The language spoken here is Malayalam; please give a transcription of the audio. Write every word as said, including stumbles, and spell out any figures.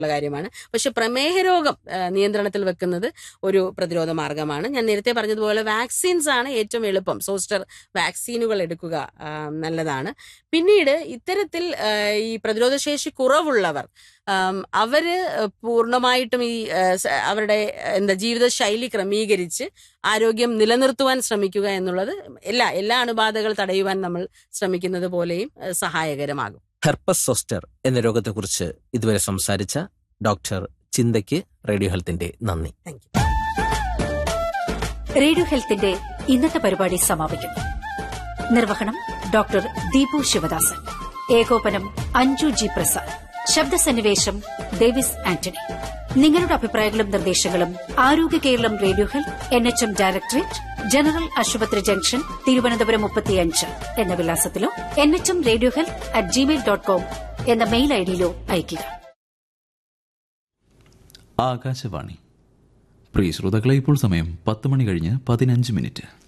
കാര്യമാണ്. പക്ഷെ പ്രമേഹ രോഗം നിയന്ത്രണത്തിൽ വെക്കുന്നത് ഒരു പ്രതിരോധ മാർഗമാണ്. ഞാൻ നേരത്തെ പറഞ്ഞതുപോലെ വാക്സിൻസ് ആണ് ഏറ്റവും എളുപ്പം. സോസ്റ്റർ വാക്സിനുകൾ എടുക്കുക നല്ലതാണ്. പിന്നീട് ഇത്തരത്തിൽ ഈ പ്രതിരോധശേഷി കുറവുള്ളവർ അവര് പൂർണ്ണമായിട്ടും ഈ അവരുടെ എന്താ ജീവിതശൈലി ക്രമീകരിച്ച് ആരോഗ്യം നിലനിർത്തുവാൻ ശ്രമിക്കുക എന്നുള്ളത് എല്ലാ എല്ലാ അണുബാധകൾ തടയുവാൻ നമ്മൾ ശ്രമിക്കുന്നത് പോലെയും സഹായകരമാകും. ഹെർപ്പസ് സോസ്റ്റർ എന്ന രോഗത്തെക്കുറിച്ച് ഇതുവരെ സംസാരിച്ച ഡോക്ടർ ചിന്തയ്ക്ക് റേഡിയോ ഹെൽത്തിന്റെ നന്ദി. റേഡിയോ ഹെൽത്തിന്റെ ഇന്നത്തെ പരിപാടി സമാപിക്കുന്നു. നിർവഹണം ഡോക്ടർ ദീപു ശിവദാസൻ. ഏകോപനം അഞ്ജു ജി പ്രസാദ്. ശബ്ദസന്നിവേശം ഡേവിസ് ആന്റണി. നിങ്ങളുടെ അഭിപ്രായങ്ങളും നിർദ്ദേശങ്ങളും ആരോഗ്യ Keralam radio health N H M directorate general ആശുപത്രി ജംഗ്ഷൻ തിരുവനന്തപുരം മുപ്പത്തിയഞ്ച് എന്ന വിലാസത്തിലോ N H M radio health at Gmail dot com എന്ന മെയിൽ ഐഡിയിലോ അയയ്ക്കുക. ആകാശവാണി. പ്രിയ ശ്രോതാക്കളെ, ഇപ്പോൾ സമയം പത്ത് മണി കഴിഞ്ഞ് പതിനഞ്ച് മിനിറ്റ്.